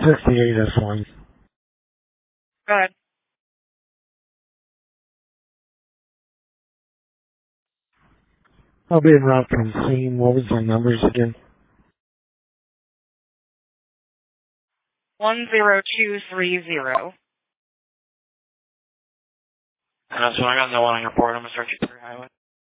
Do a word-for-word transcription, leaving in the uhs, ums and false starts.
sixty-eight S one. Go ahead. I'll be en route from the scene. What was my numbers again? one zero two three zero. And that's when I got no one on your board. I'm going to search you through highway.